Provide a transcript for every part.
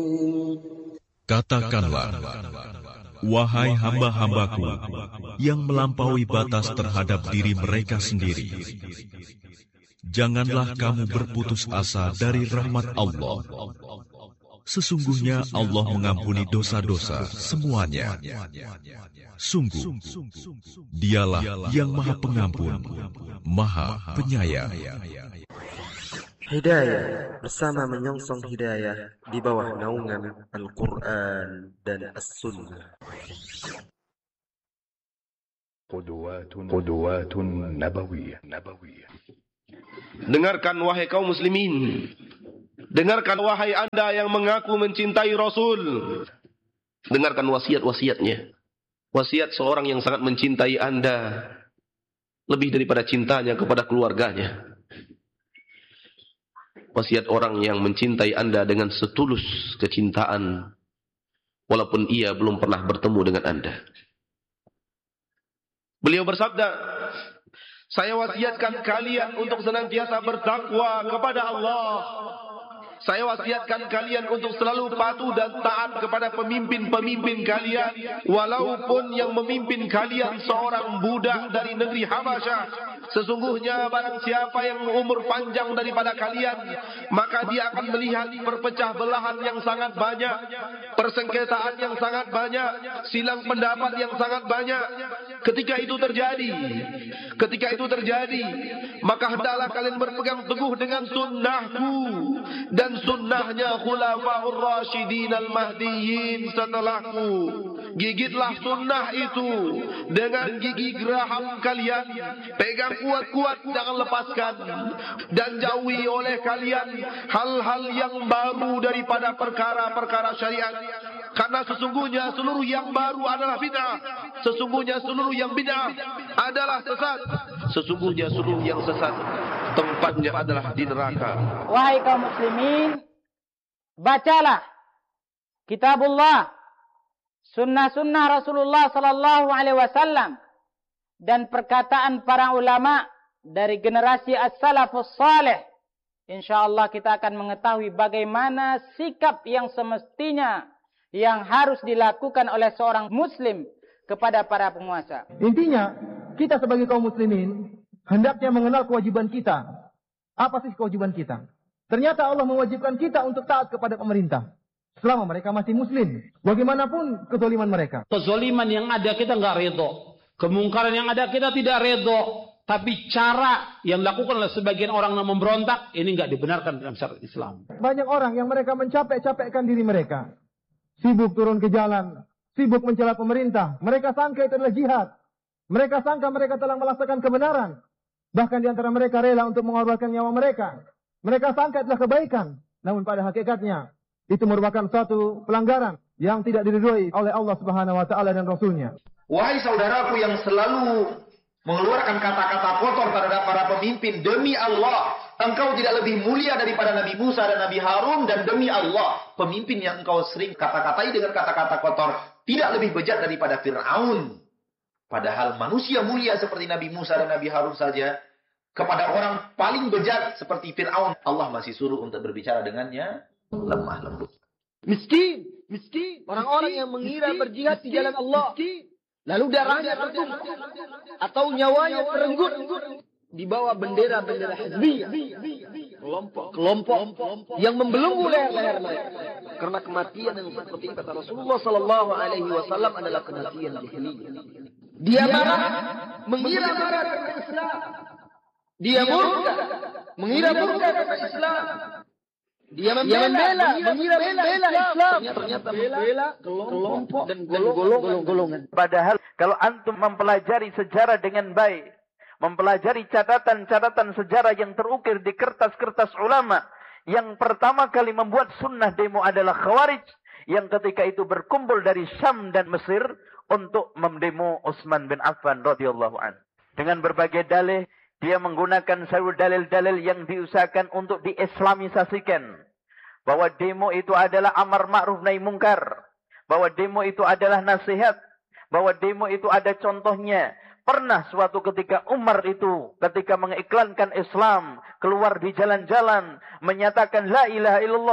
Katakanlah, wahai hamba-hambaku yang melampaui batas terhadap diri mereka sendiri, janganlah kamu berputus asa dari rahmat Allah. Sesungguhnya Allah mengampuni dosa-dosa semuanya. Sungguh, Dialah yang Maha Pengampun, Maha Penyayang. Hidayah bersama menyongsong hidayah di bawah naungan Al-Quran dan As-Sunnah. Qudwatun Nabawiyah. Dengarkan wahai kaum muslimin, dengarkan wahai anda yang mengaku mencintai Rasul. Dengarkan wasiat-wasiatnya. Wasiat seorang yang sangat mencintai anda lebih daripada cintanya kepada keluarganya. Wasiat orang yang mencintai anda dengan setulus kecintaan, walaupun ia belum pernah bertemu dengan anda. Beliau bersabda, saya wasiatkan kalian untuk senantiasa bertakwa kepada Allah. Saya wasiatkan kalian untuk selalu patuh dan taat kepada pemimpin-pemimpin kalian, walaupun yang memimpin kalian seorang budak dari negeri Habasyah. Sesungguhnya barang siapa yang umur panjang daripada kalian, maka dia akan melihat perpecah belahan yang sangat banyak, persengketaan yang sangat banyak, silang pendapat yang sangat banyak. Ketika itu terjadi, maka hendaklah kalian berpegang teguh dengan sunnahku dan sunnahnya khulafaur rasyidin al-mahdiyyin setelahku. Gigitlah sunnah itu dengan gigi geraham kalian. Pegang kuat-kuat, jangan lepaskan. Dan jauhi oleh kalian hal-hal yang baru daripada perkara-perkara syariat. Karena sesungguhnya seluruh yang baru adalah bid'ah. Sesungguhnya seluruh yang bid'ah adalah sesat. Sesungguhnya seluruh yang sesat tempatnya adalah di neraka. Wahai kaum muslimin, bacalah kitabullah, sunnah-sunnah Rasulullah sallallahu alaihi wasallam, dan perkataan para ulama dari generasi as-salafus salih. Insyaallah kita akan mengetahui bagaimana sikap yang semestinya yang harus dilakukan oleh seorang muslim kepada para penguasa. Intinya, kita sebagai kaum muslimin hendaknya mengenal kewajiban kita. Apa sih kewajiban kita? Ternyata Allah mewajibkan kita untuk taat kepada pemerintah selama mereka masih muslim, bagaimanapun kezaliman mereka. Kezaliman yang ada kita nggak redho, kemungkaran yang ada kita tidak redho. Tapi cara yang dilakukan oleh sebagian orang yang memberontak ini nggak dibenarkan dalam syariat Islam. Banyak orang yang mereka mencapek-capekkan diri mereka, sibuk turun ke jalan, sibuk mencela pemerintah. Mereka sangka itu adalah jihad. Mereka sangka mereka telah melaksanakan kebenaran. Bahkan di antara mereka rela untuk mengorbankan nyawa mereka. Mereka sangka adalah kebaikan. Namun pada hakikatnya itu merupakan suatu pelanggaran yang tidak diridhoi oleh Allah Subhanahu wa taala dan Rasulnya. Wahai saudaraku yang selalu mengeluarkan kata-kata kotor terhadap para pemimpin, demi Allah, engkau tidak lebih mulia daripada Nabi Musa dan Nabi Harun, dan demi Allah, pemimpin yang engkau sering kata-katai dengan kata-kata kotor tidak lebih bejat daripada Fir'aun. Padahal manusia mulia seperti Nabi Musa dan Nabi Harun saja, kepada orang paling bejat seperti Fir'aun, Allah masih suruh untuk berbicara dengannya lemah lembut. Miskin. Orang-orang yang mengira berjihad di jalan Allah, lalu darahnya tertumpah atau nyawanya terenggut di bawah bendera-bendera hizbiyah, kelompok yang membelenggu leher-leher mereka. Karena kematian yang seperti kata Rasulullah sallallahu alaihi wasallam adalah kematian jahiliyah. Dia marah, mengira marah karena Islam. Dia murka, mengira murka karena Islam. Dia membela, mengira membela Islam. Ternyata membela kelompok dan golongan. Padahal kalau antum mempelajari sejarah dengan baik, mempelajari catatan-catatan sejarah yang terukir di kertas-kertas ulama, yang pertama kali membuat sunnah demo adalah Khawarij, yang ketika itu berkumpul dari Syam dan Mesir untuk mendemo Utsman bin Affan radhiyallahu an. Dengan berbagai dalih, dia menggunakan seluruh dalil-dalil yang diusahakan untuk diislamisasikan. Bahwa demo itu adalah amar ma'ruf nahi mungkar. Bahwa demo itu adalah nasihat. Bahwa demo itu ada contohnya. Pernah suatu ketika Umar itu ketika mengiklankan Islam, keluar di jalan-jalan, menyatakan la ilaha illallah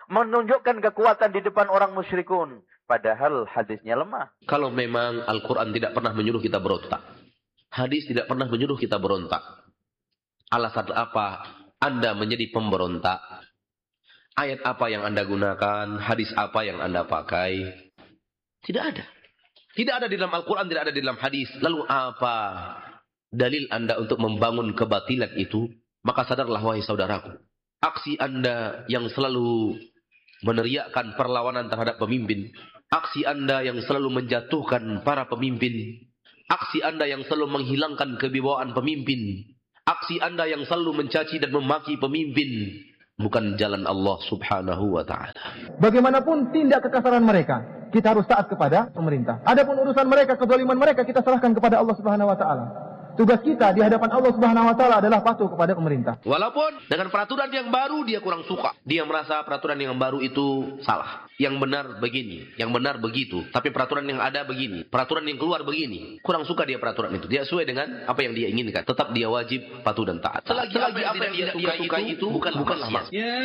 menunjukkan kekuatan di depan orang musyrikun. Padahal hadisnya lemah. Kalau memang Al-Quran tidak pernah menyuruh kita berontak, hadis tidak pernah menyuruh kita berontak, alasan apa Anda menjadi pemberontak? Ayat apa yang Anda gunakan? Hadis apa yang Anda pakai? Tidak ada. Tidak ada di dalam Al-Quran, tidak ada di dalam hadis. Lalu apa dalil Anda untuk membangun kebatilan itu? Maka sadarlah wahai saudaraku, aksi Anda yang selalu meneriakkan perlawanan terhadap pemimpin, aksi Anda yang selalu menjatuhkan para pemimpin, aksi Anda yang selalu menghilangkan kewibawaan pemimpin, aksi Anda yang selalu mencaci dan memaki pemimpin, bukan jalan Allah subhanahu wa ta'ala. Bagaimanapun tindak kekasaran mereka, kita harus taat kepada pemerintah. Adapun urusan mereka, kezaliman mereka, kita serahkan kepada Allah subhanahu wa ta'ala. Tugas kita di hadapan Allah subhanahu wa ta'ala adalah patuh kepada pemerintah. Walaupun dengan peraturan yang baru dia kurang suka. Dia merasa peraturan yang baru itu salah. Yang benar begini, yang benar begitu. Tapi peraturan yang ada begini, peraturan yang keluar begini. Kurang suka dia peraturan itu. Dia sesuai dengan apa yang dia inginkan. Tetap dia wajib patuh dan taat. Selagi apa yang dia suka itu bukanlah maksiat.